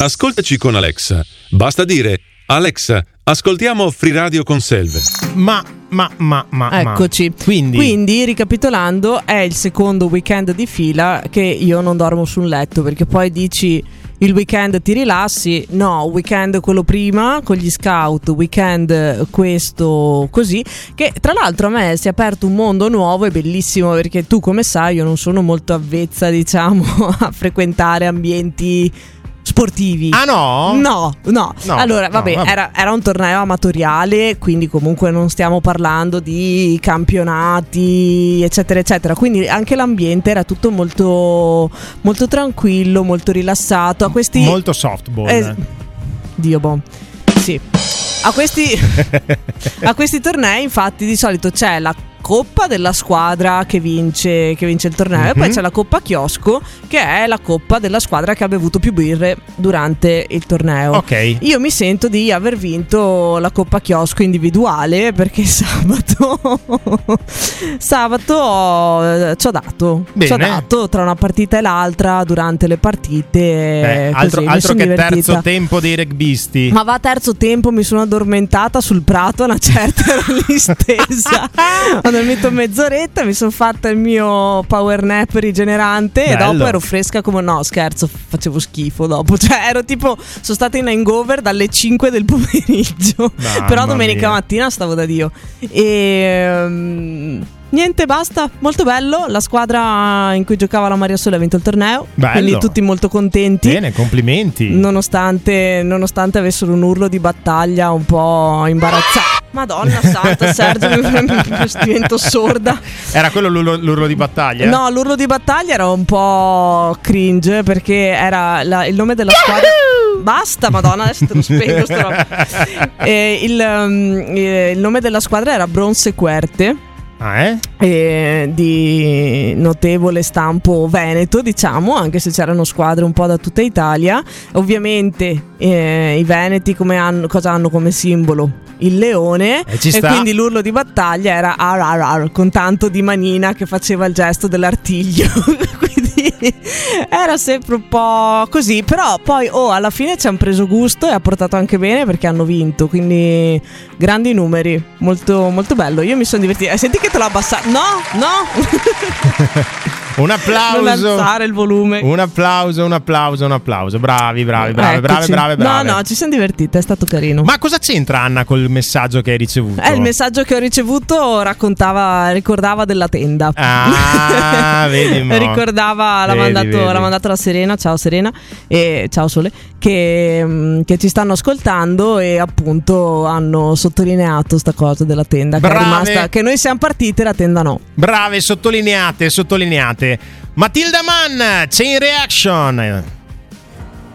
Ascoltaci con Alexa. Basta dire: Alexa, ascoltiamo Free Radio con Selve. Ma Eccoci. Quindi, ricapitolando, è il secondo weekend di fila che io non dormo su un letto, perché poi dici il weekend ti rilassi. No, weekend quello prima con gli scout, weekend questo così, che tra l'altro a me si è aperto un mondo nuovo e bellissimo, perché tu, come sai, io non sono molto avvezza, diciamo, a frequentare ambienti sportivi. Ah no? No. Allora, vabbè. Era un torneo amatoriale, quindi comunque non stiamo parlando di campionati, eccetera, eccetera. Quindi anche l'ambiente era tutto molto, molto tranquillo, molto rilassato. Molto softball. Dio bom. Sì. A questi tornei, infatti, di solito c'è la coppa della squadra che vince il torneo, e poi c'è la coppa chiosco, che è la coppa della squadra che ha bevuto più birre durante il torneo. Ok. Io mi sento di aver vinto la coppa chiosco individuale, perché sabato ci ho dato tra una partita e l'altra durante le partite. Altro che terzo tempo dei rugbisti. Ma va, terzo tempo mi sono addormentata sul prato, una certa ero lì stesa. Ho dormito mezz'oretta, mi sono fatta il mio power nap rigenerante. Bello. E dopo ero fresca come... No, scherzo, facevo schifo dopo. Cioè ero tipo... Sono stata in hangover dalle 5 del pomeriggio. Però domenica mattina stavo da Dio. E... niente, basta, molto bello. La squadra in cui giocava la Maria Sole ha vinto il torneo. Bello. Quindi tutti molto contenti. Bene, complimenti. Nonostante avessero un urlo di battaglia un po' imbarazzato. Madonna santa, Sergio, mi divento sorda. Era quello l'urlo di battaglia? No, l'urlo di battaglia era un po' cringe, perché era il nome della squadra. Basta, Madonna, adesso te lo spiego. Il nome della squadra era Bronze Querte. Di notevole stampo veneto, diciamo, anche se c'erano squadre un po' da tutta Italia. Ovviamente i veneti cosa hanno come simbolo? Il leone, e quindi l'urlo di battaglia era ar ar ar, con tanto di manina che faceva il gesto dell'artiglio. Quindi era sempre un po' così, però poi alla fine ci hanno preso gusto e ha portato anche bene, perché hanno vinto, quindi grandi numeri, molto, molto bello. Io mi sono divertita. Senti che te l'ho abbassato. No. Un applauso. Non alzare il volume. Un applauso. Bravi. No, ci siamo divertite, è stato carino. Ma cosa c'entra, Anna, col messaggio che hai ricevuto? Il messaggio che ho ricivuto ricordava della tenda. Ah, vedi, ricordava, l'ha mandato la Serena. Ciao Serena e ciao Sole, che ci stanno ascoltando, e appunto hanno sottolineato sta cosa della tenda. Brave. Che è rimasta, che noi siamo partite, la tenda no. Brave, sottolineate. Matilda Mann, Chain Reaction.